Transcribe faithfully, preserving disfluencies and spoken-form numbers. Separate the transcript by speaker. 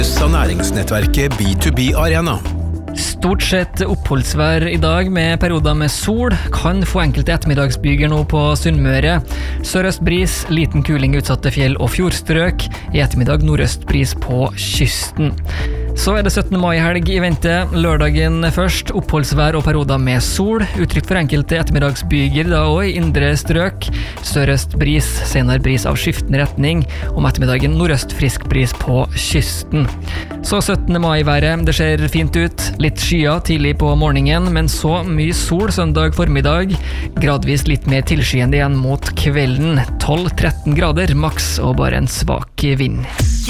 Speaker 1: Av næringsnettverket B to B Arena.
Speaker 2: Stort sett oppholdsvær i dag med perioder med sol, kan få enkelte ettermiddagsbyger nå på Sunnmøre. Sørøst bris, liten kuling utsatte fjell og fjordstrøk, i ettermiddag nordøst bris på kysten. Så er det syttende mai helg i vente, lørdagen først, oppholdsvær og perioder med sol, utrygt for enkelte ettermiddagsbyger da også i indre strøk. Sørøst bris, senere bris av skiftende retning, om ettermiddagen nordøst frisk bris på kysten. Så syttende mai været, det ser fint ut, litt skyer tidlig på morgenen, men så mye sol søndag formiddag, gradvis litt mer tilskyende igjen mot kvelden, tolv til tretten grader maks og bare en svak vind.